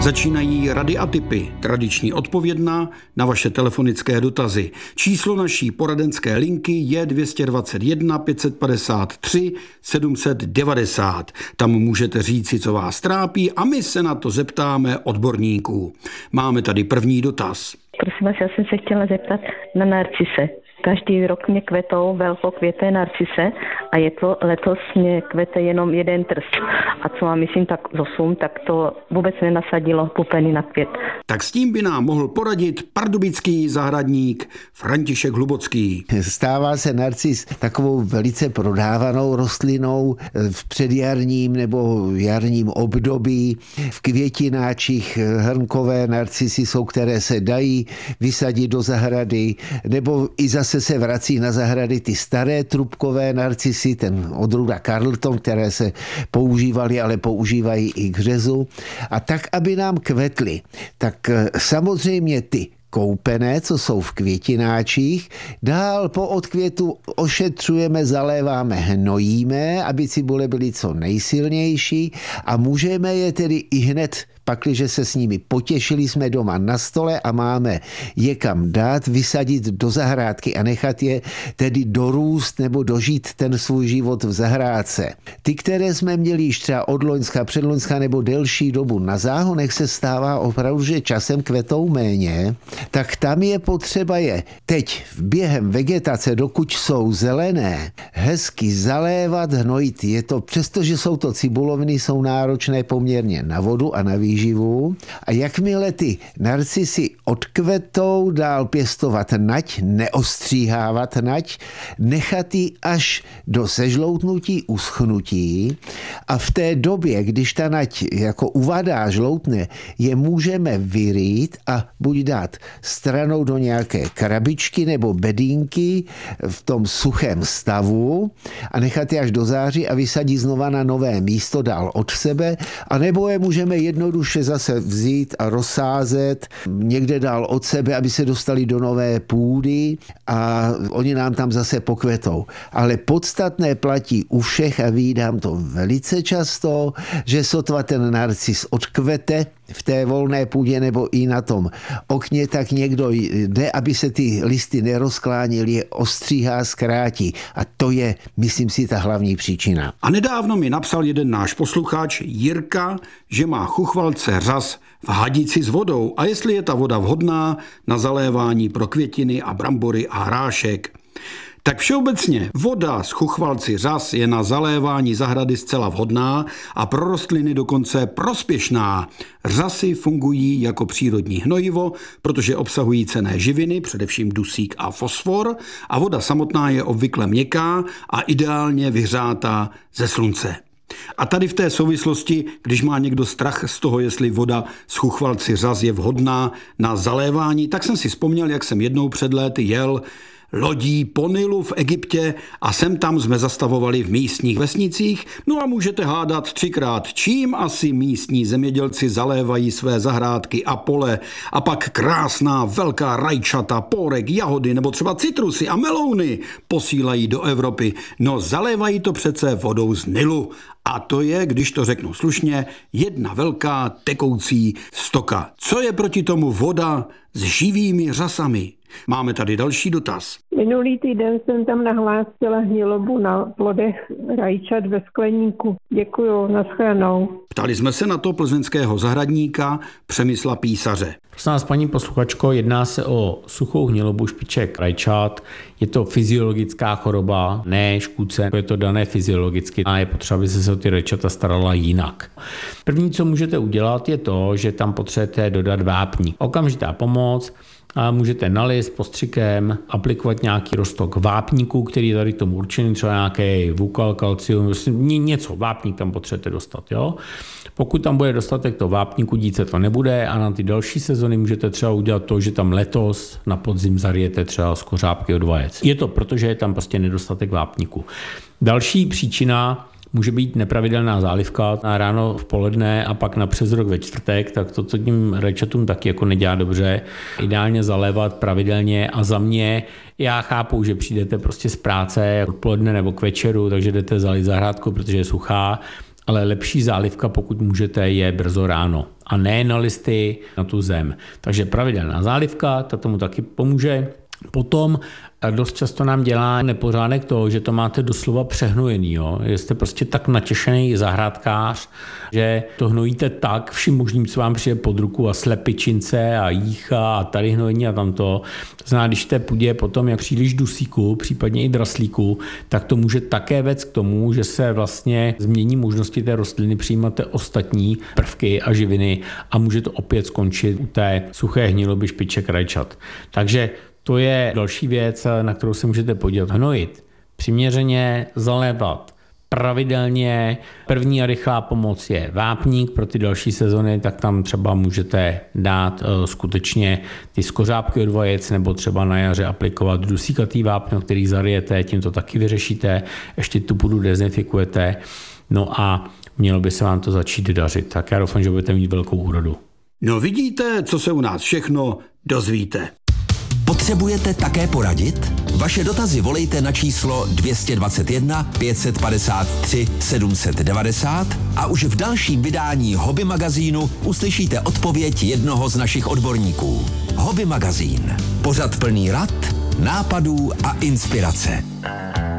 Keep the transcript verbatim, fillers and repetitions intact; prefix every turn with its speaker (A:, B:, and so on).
A: Začínají rady a tipy, tradiční odpovědna na vaše telefonické dotazy. Číslo naší poradenské linky je dvě stě dvacet jedna pět set padesát tři sedm set devadesát. Tam můžete říci, co vás trápí, a my se na to zeptáme odborníků. Máme tady první dotaz.
B: Prosím vás, já jsem se chtěla zeptat na narcise. Každý rok mě kvetou velkokvěté narcise a je to letos mě kvete jenom jeden trs. A co mám, myslím, tak osm, tak to vůbec nenasadilo pupeny na květ.
A: Tak s tím by nám mohl poradit pardubický zahradník František Hlubocký.
C: Stává se narcis takovou velice prodávanou rostlinou v předjarním nebo jarním období. V květináčích hrnkové narcisy jsou, které se dají vysadit do zahrady, nebo i zase se vrací na zahrady ty staré trubkové narcisy, ten odrůda Carlton, které se používaly, ale používají i k řezu. A tak, aby nám kvetly, tak samozřejmě ty koupené, co jsou v květináčích, dál po odkvětu ošetřujeme, zaléváme, hnojíme, aby cibule byly co nejsilnější, a můžeme je tedy i hned, pakliže se s nimi potěšili, jsme doma na stole a máme je kam dát, vysadit do zahrádky a nechat je tedy dorůst nebo dožít ten svůj život v zahrádce. Ty, které jsme měli již třeba od loňska, předloňska nebo delší dobu na záhonech, se stává opravdu, že časem kvetou méně, tak tam je potřeba je teď v během vegetace, dokud jsou zelené, hezky zalévat, hnojit. Je to, přestože jsou to cibuloviny, jsou náročné poměrně na vodu a na výživu. A jakmile ty narcisy odkvetou, dál pěstovat nať, neostříhávat nať, nechat ji až do sežloutnutí, uschnutí, a v té době, když ta nať jako uvadá, žloutne, je můžeme vyrýt a buď dát stranou do nějaké krabičky nebo bedínky v tom suchém stavu a nechat je až do září a vysadit znova na nové místo dál od sebe, a nebo je můžeme jednoduše zase vzít a rozsázet někde dál od sebe, aby se dostali do nové půdy a oni nám tam zase pokvetou. Ale podstatné platí u všech, a vídám to velice často, že sotva ten narcis odkvete v té volné půdě nebo i na tom okně, tak někdo jde, aby se ty listy nerozklánily, je ostříhá, zkrátí. A to je, myslím si, ta hlavní příčina.
A: A nedávno mi napsal jeden náš posluchač Jirka, že má chuchvalce řas v hadici s vodou a jestli je ta voda vhodná na zalévání pro květiny a brambory a hrášek. Tak všeobecně voda z chuchvalci řas je na zalévání zahrady zcela vhodná a pro rostliny dokonce prospěšná. Řasy fungují jako přírodní hnojivo, protože obsahují cenné živiny, především dusík a fosfor, a voda samotná je obvykle měkká a ideálně vyhřátá ze slunce. A tady v té souvislosti, když má někdo strach z toho, jestli voda z chuchvalci řas je vhodná na zalévání, tak jsem si vzpomněl, jak jsem jednou před léty jel lodí po Nilu v Egyptě a sem tam jsme zastavovali v místních vesnicích. No a můžete hádat třikrát, čím asi místní zemědělci zalévají své zahrádky a pole, a pak krásná velká rajčata, pórek, jahody nebo třeba citrusy a melouny posílají do Evropy. No zalévají to přece vodou z Nilu. A to je, když to řeknu slušně, jedna velká tekoucí stoka. Co je proti tomu voda s živými řasami? Máme tady další dotaz.
D: Minulý týden jsem tam nahlásila hnilobu na plodech rajčat ve skleníku. Děkuju, nashledanou.
A: Ptali jsme se na to plzeňského zahradníka Přemysla Písaře.
E: Prosím vás, paní posluchačko, jedná se o suchou hnilobu špiček rajčat. Je to fyziologická choroba, ne škůdce, je to dané fyziologicky a je potřeba, aby se o ty rajčata starala jinak. První, co můžete udělat, je to, že tam potřebujete dodat vápník. Okamžitá pomoc. A můžete na list postřikem aplikovat nějaký roztok vápníku, který je tady k tomu určený, třeba nějaký vukal, kalcium, něco, vápník tam potřebujete dostat. Jo? Pokud tam bude dostatek toho vápníku, dít se to nebude, a na ty další sezony můžete třeba udělat to, že tam letos na podzim zarijete třeba skořápky od vajec. Je to proto, že je tam prostě nedostatek vápníku. Další příčina může být nepravidelná zálivka na ráno v poledne a pak na přes rok ve čtvrtek, tak to, co tím rajčatům taky jako nedělá dobře. Ideálně zalévat pravidelně, a za mě, já chápu, že přijdete prostě z práce odpoledne nebo k večeru, takže jdete zalít zahrádku, protože je suchá, ale lepší zálivka, pokud můžete, je brzo ráno a ne na listy, na tu zem. Takže pravidelná zálivka, ta tomu taky pomůže. Potom dost často nám dělá nepořádek to, že to máte doslova přehnojený. Jo? Jste prostě tak natěšený zahrádkář, že to hnojíte tak vším možným, co vám přijde pod ruku a slepičince a jícha a tady hnojení a tamto. To znamená, když té půdě potom je příliš dusíku, případně i draslíku, tak to může také vést k tomu, že se vlastně změní možnosti té rostliny přijímat ty ostatní prvky a živiny a může to opět skončit u té suché hniloby špiček rajčat. Takže to je další věc, na kterou se můžete podívat. Hnojit, přiměřeně, zalévat, pravidelně. První a rychlá pomoc je vápník, pro ty další sezony, tak tam třeba můžete dát uh, skutečně ty skořápky od vajec nebo třeba na jaře aplikovat dusíkatý vápno, který zarijete, tím to taky vyřešíte, ještě tu půdu dezinfikujete, no a mělo by se vám to začít dařit. Tak já doufám, že budete mít velkou úrodu.
A: No vidíte, co se u nás všechno dozvíte.
F: Potřebujete také poradit? Vaše dotazy volejte na číslo dvě stě dvacet jedna pět set padesát tři sedm set devadesát a už v dalším vydání Hobby magazínu uslyšíte odpověď jednoho z našich odborníků. Hobby magazín. Pořad plný rad, nápadů a inspirace.